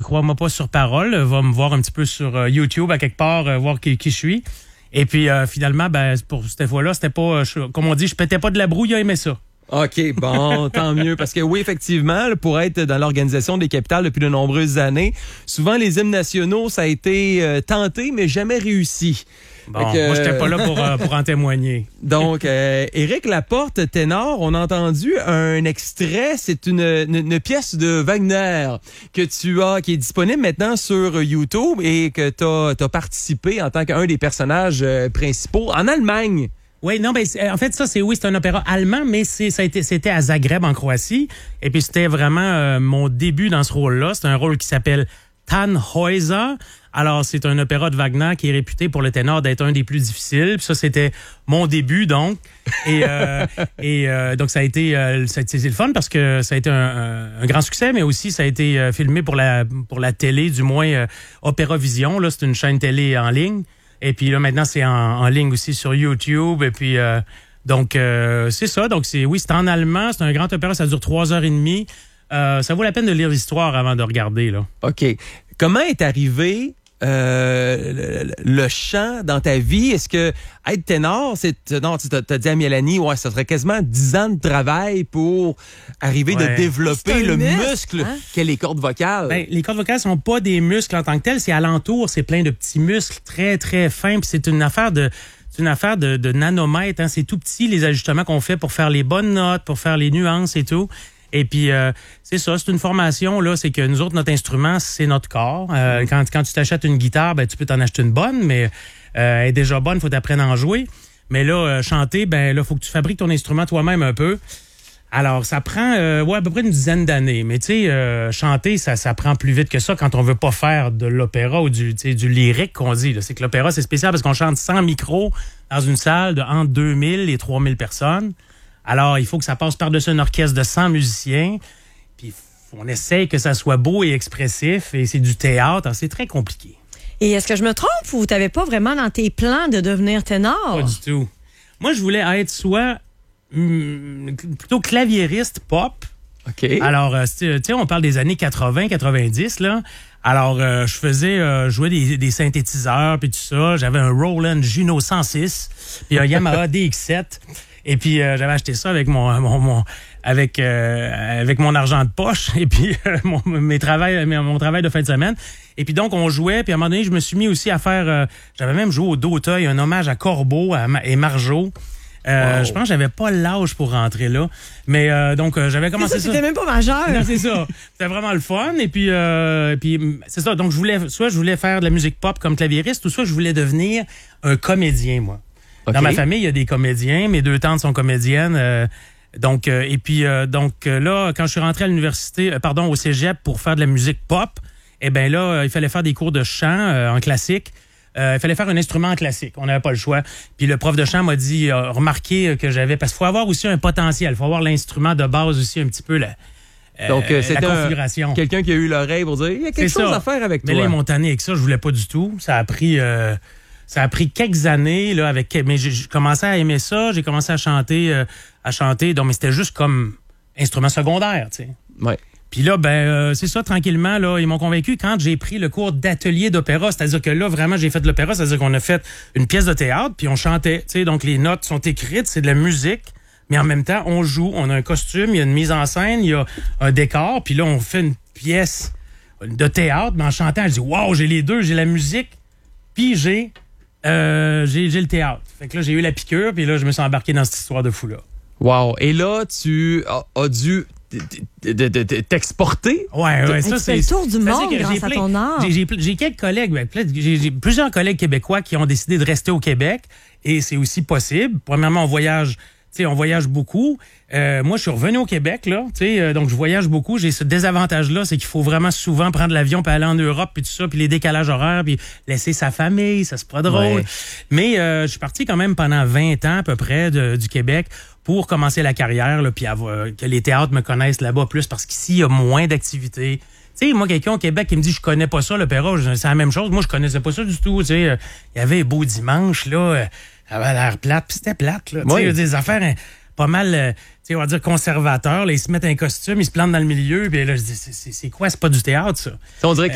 crois-moi pas sur parole, va me voir un petit peu sur YouTube à quelque part, voir qui je suis. Et puis finalement, pour cette fois-là, c'était pas, comme on dit, je pétais pas de la brouille, il a aimé ça. OK, bon, tant mieux. Parce que oui, effectivement, pour être dans l'organisation des capitales depuis de nombreuses années, souvent les hymnes nationaux, ça a été tenté, mais jamais réussi. Bon, moi, j'étais pas là pour en témoigner. Donc, Éric Laporte, ténor, on a entendu un extrait. C'est une pièce de Wagner qui est disponible maintenant sur YouTube et que t'as participé en tant qu'un des personnages principaux en Allemagne. Oui, non, en fait, c'est un opéra allemand, mais c'était à Zagreb, en Croatie. Et puis, c'était vraiment mon début dans ce rôle-là. C'est un rôle qui s'appelle Tannhäuser. Alors, c'est un opéra de Wagner qui est réputé pour le ténor d'être un des plus difficiles. Puis ça, c'était mon début, donc. Et donc, ça a été c'est le fun parce que ça a été un grand succès, mais aussi, ça a été filmé pour la télé, du moins Opéra Vision. Là, c'est une chaîne télé en ligne. Et puis là, maintenant, c'est en ligne aussi sur YouTube. Et puis, donc, c'est ça. Donc, c'est en allemand. C'est un grand opéra. Ça dure 3h30. Ça vaut la peine de lire l'histoire avant de regarder, là. OK. Comment est arrivé le chant dans ta vie? Est-ce que être ténor, non, tu t'as dit à Mélanie, ouais, ça serait quasiment 10 ans de travail pour arriver de développer le muscle qu'est les cordes vocales. Ben, les cordes vocales sont pas des muscles en tant que tels, c'est alentour, c'est plein de petits muscles très, très fins, puis c'est une affaire de nanomètres, hein. C'est tout petit, les ajustements qu'on fait pour faire les bonnes notes, pour faire les nuances et tout. Et puis, c'est ça, c'est une formation, là, c'est que nous autres, notre instrument, c'est notre corps. Quand tu t'achètes une guitare, tu peux t'en acheter une bonne, mais elle est déjà bonne, faut t'apprendre à en jouer. Mais là, chanter, là, faut que tu fabriques ton instrument toi-même un peu. Alors, ça prend, à peu près une dizaine d'années. Mais tu sais, chanter, ça prend plus vite que ça quand on veut pas faire de l'opéra ou du lyrique qu'on dit. Là. C'est que l'opéra, c'est spécial parce qu'on chante sans micro dans une salle de entre 2000 et 3000 personnes. Alors, il faut que ça passe par-dessus un orchestre de 100 musiciens. Puis, on essaye que ça soit beau et expressif. Et c'est du théâtre. Alors, c'est très compliqué. Et est-ce que je me trompe ou tu n'avais pas vraiment dans tes plans de devenir ténor? Pas du tout. Moi, je voulais être soit plutôt claviériste pop. OK. Alors, tu sais, on parle des années 80-90, là. Alors, je faisais jouer des synthétiseurs puis tout ça. J'avais un Roland Juno 106 puis un Yamaha DX7. Et puis j'avais acheté ça avec mon argent de poche et puis mon travail de fin de semaine. Et puis donc on jouait, puis à un moment donné, je me suis mis aussi à faire j'avais même joué au Doteuil, un hommage à Corbeau et Margeau. Wow. Je pense que j'avais pas l'âge pour rentrer là, mais donc j'avais commencé ça. C'était même pas majeur. Non, c'est ça. C'était vraiment le fun et puis c'est ça. Donc je voulais faire de la musique pop comme claviériste ou soit je voulais devenir un comédien moi. Okay. Dans ma famille, il y a des comédiens. Mes 2 tantes sont comédiennes. Donc, là, quand je suis rentré à l'université, au cégep pour faire de la musique pop, là, il fallait faire des cours de chant en classique. Il fallait faire un instrument en classique. On n'avait pas le choix. Puis le prof de chant m'a dit, remarqué que j'avais... Parce qu'il faut avoir aussi un potentiel. Il faut avoir l'instrument de base aussi un petit peu donc, c'était la configuration. Quelqu'un qui a eu l'oreille pour dire, il y a quelque chose à faire avec toi. Mais là, ils m'ont tanné avec ça. Je voulais pas du tout. Ça a pris quelques années, là, mais j'ai commencé à aimer ça. J'ai commencé à chanter. Donc, mais c'était juste comme instrument secondaire, tu sais. Ouais. Puis là, c'est ça, tranquillement, là, ils m'ont convaincu quand j'ai pris le cours d'atelier d'opéra. C'est-à-dire que là, vraiment, j'ai fait de l'opéra. C'est-à-dire qu'on a fait une pièce de théâtre, puis on chantait, tu sais. Donc, les notes sont écrites, c'est de la musique. Mais en même temps, on joue, on a un costume, il y a une mise en scène, il y a un décor. Puis là, on fait une pièce de théâtre, mais en chantant, je dis, wow, j'ai les deux, j'ai la musique, puis j'ai le théâtre. Fait que là, j'ai eu la piqûre, puis là, je me suis embarqué dans cette histoire de fou-là. Wow. Et là, tu as dû t'exporter. Ouais, ça, c'est le tour du monde grâce à ton art. J'ai quelques collègues, j'ai plusieurs collègues québécois qui ont décidé de rester au Québec, et c'est aussi possible. Premièrement, on voyage beaucoup. Moi, je suis revenu au Québec, là, donc je voyage beaucoup. J'ai ce désavantage-là, c'est qu'il faut vraiment souvent prendre l'avion puis aller en Europe puis tout ça, puis les décalages horaires, puis laisser sa famille, ça c'est pas drôle. Ouais. Mais je suis parti quand même pendant 20 ans à peu près du Québec pour commencer la carrière, là, puis que les théâtres me connaissent là-bas plus parce qu'ici, il y a moins d'activités. Tu sais, moi, quelqu'un au Québec qui me dit « Je connais pas ça, l'opéra », c'est la même chose. Moi, je connaissais pas ça du tout. Tu sais, il y avait Beau Dimanche, là, ça avait l'air plate, puis c'était plate, là. Oui. Tu sais, des affaires pas mal, tu sais, on va dire conservateurs, là, ils se mettent un costume, ils se plantent dans le milieu, puis là, je dis, c'est quoi, c'est pas du théâtre, ça. On dirait que